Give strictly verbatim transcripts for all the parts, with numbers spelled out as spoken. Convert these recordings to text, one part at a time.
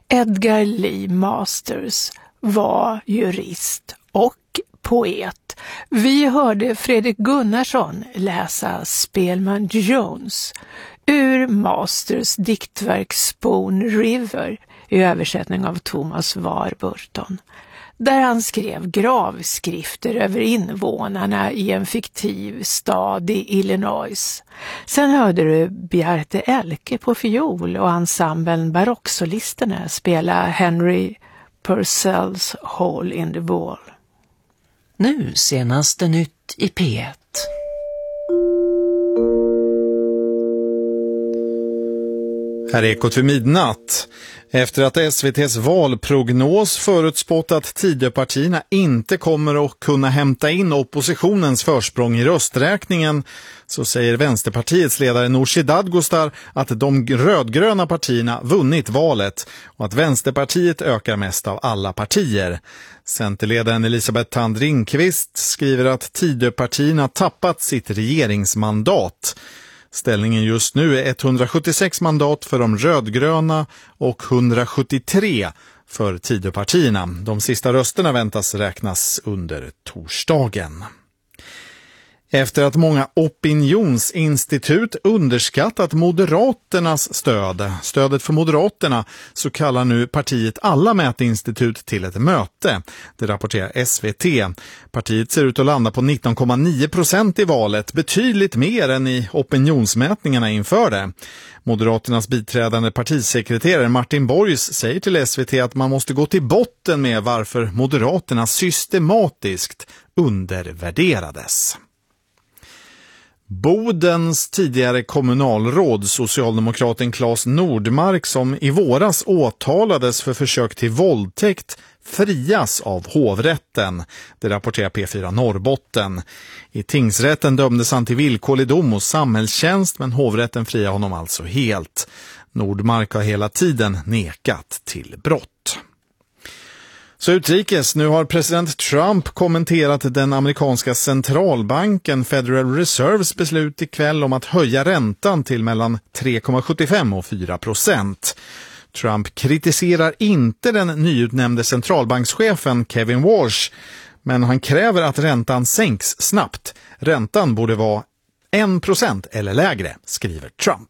Edgar Lee Masters var jurist och poet. Vi hörde Fredrik Gunnarsson läsa Spelman Jones ur Masters diktverk Spoon River i översättning av Thomas Warburton, där han skrev gravskrifter över invånarna i en fiktiv stad i Illinois. Sen hörde du Bjarte Elke på fiol och ensemblen Barocksolisterna spela Henry Purcells Hole in the Wall. Nu senaste nytt i P ett. Här är Ekot vid midnatt. Efter att S V T:s valprognos förutspått att Tidöpartierna inte kommer att kunna hämta in oppositionens försprång i rösträkningen, så säger Vänsterpartiets ledare Nooshi Dadgostar att de rödgröna partierna vunnit valet och att Vänsterpartiet ökar mest av alla partier. Centerledaren Elisabeth Thand Ringqvist skriver att Tidöpartierna tappat sitt regeringsmandat. Ställningen just nu är etthundrasjuttiosex mandat för de rödgröna och hundrasjuttiotre för Tidöpartierna. De sista rösterna väntas räknas under torsdagen. Efter att många opinionsinstitut underskattat Moderaternas stöd, stödet för Moderaterna, så kallar nu partiet alla mätinstitut till ett möte. Det rapporterar S V T. Partiet ser ut att landa på nitton komma nio procent i valet, betydligt mer än i opinionsmätningarna inför det. Moderaternas biträdande partisekreterare Martin Borgs säger till S V T att man måste gå till botten med varför Moderaterna systematiskt undervärderades. Bodens tidigare kommunalråd, socialdemokraten Claes Nordmark, som i våras åtalades för försök till våldtäkt, frias av hovrätten. Det rapporterar P fyra Norrbotten. I tingsrätten dömdes han till villkorlig dom och samhällstjänst, men hovrätten friar honom alltså helt. Nordmark har hela tiden nekat till brott. Så utrikes, nu har president Trump kommenterat den amerikanska centralbanken Federal Reserves beslut ikväll om att höja räntan till mellan tre komma sjuttiofem och fyra procent. Trump kritiserar inte den nyutnämnde centralbankschefen Kevin Walsh, men han kräver att räntan sänks snabbt. Räntan borde vara en procent eller lägre, skriver Trump.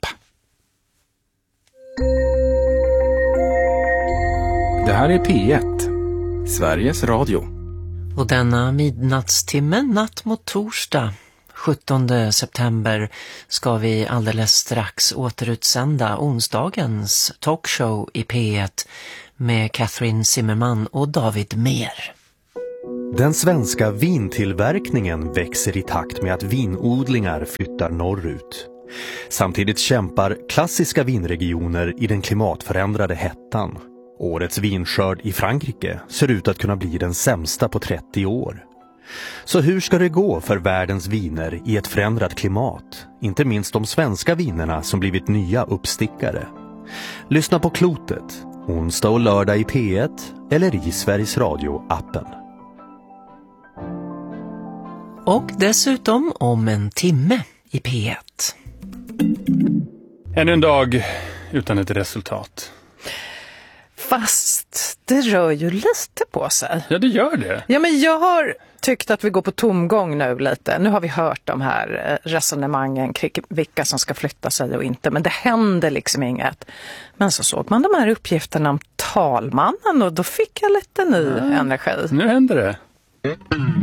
Det här är P ett, Sveriges Radio. Och denna midnattstimme, natt mot torsdag, sjuttonde september, ska vi alldeles strax återutsända onsdagens talkshow i P ett med Catherine Zimmerman och David Mer. Den svenska vintillverkningen växer i takt med att vinodlingar flyttar norrut. Samtidigt kämpar klassiska vinregioner i den klimatförändrade hettan. Årets vinskörd i Frankrike ser ut att kunna bli den sämsta på trettio år. Så hur ska det gå för världens viner i ett förändrat klimat? Inte minst de svenska vinerna som blivit nya uppstickare. Lyssna på Klotet, onsdag och lördag i P ett eller i Sveriges Radio-appen. Och dessutom om en timme i P ett. Ännu en dag utan ett resultat. Fast det rör ju lite på sig. Ja, det gör det. Ja, men jag har tyckt att vi går på tomgång nu lite. Nu har vi hört de här resonemangen kring vilka som ska flytta sig och inte. Men det händer liksom inget. Men så såg man de här uppgifterna om talmannen och då fick jag lite ny ja, energi. Nu händer det.